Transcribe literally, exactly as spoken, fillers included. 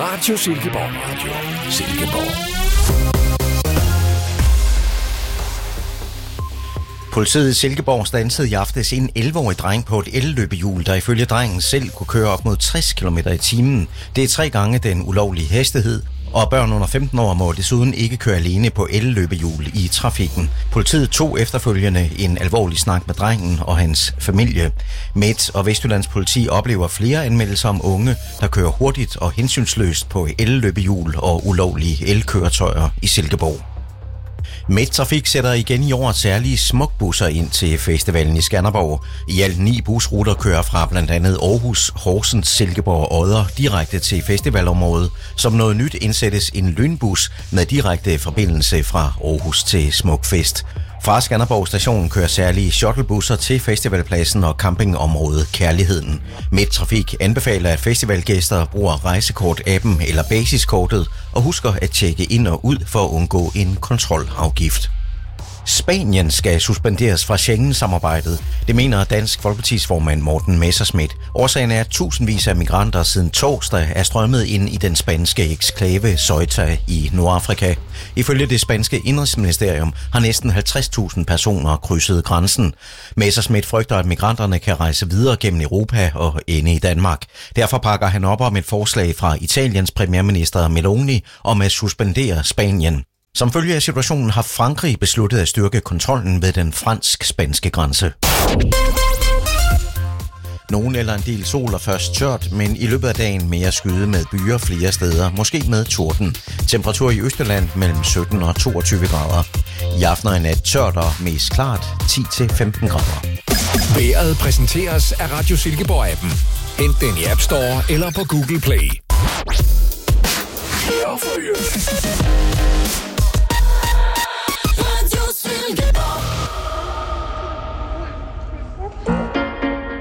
Radio Silkeborg. Radio Silkeborg. Politiet i Silkeborg standsede i aftes en elleve-årig dreng på et elløbehjul, der ifølge drengen selv kunne køre op mod tres kilometer i timen. Det er tre gange den ulovlige hastighed, og børn under femten år må desuden ikke køre alene på elløbehjul i trafikken. Politiet tog efterfølgende en alvorlig snak med drengen og hans familie. Midt- og Vestjyllands politi oplever flere anmeldelser om unge, der kører hurtigt og hensynsløst på elløbehjul og ulovlige elkøretøjer i Silkeborg. Midttrafik sætter igen i år særlige smukbusser ind til festivalen i Skanderborg. I alt ni busruter kører fra blandt andet Aarhus, Horsens, Silkeborg og Odder direkte til festivalområdet. Som noget nyt indsættes en lynbus med direkte forbindelse fra Aarhus til Smukfest. Fra Skanderborg station kører særlige shuttlebusser til festivalpladsen og campingområdet Kærligheden. Midttrafik anbefaler, at festivalgæster bruger rejsekort-appen eller basiskortet og husker at tjekke ind og ud for at undgå en kontrolafgift. Spanien skal suspenderes fra Schengen-samarbejdet. Det mener Dansk Folkepartis formand Morten Messerschmidt. Årsagen er, at tusindvis af migranter siden torsdag er strømmet ind i den spanske eksklave Ceuta i Nordafrika. Ifølge det spanske indrigsministerium har næsten halvtreds tusind personer krydset grænsen. Messerschmidt frygter, at migranterne kan rejse videre gennem Europa og ende i Danmark. Derfor pakker han op om et forslag fra Italiens premierminister Meloni om at suspendere Spanien. Som følge af situationen har Frankrig besluttet at styrke kontrollen ved den fransk-spanske grænse. Nogen eller en del sol og først tørt, men i løbet af dagen mere skyde med byer flere steder, måske med torden. Temperatur i Østjylland mellem sytten og toogtyve grader. I aften og i nat tørt og mest klart ti til femten grader. Vejret præsenteres af Radio Silkeborg-appen. Hent den i App Store eller på Google Play.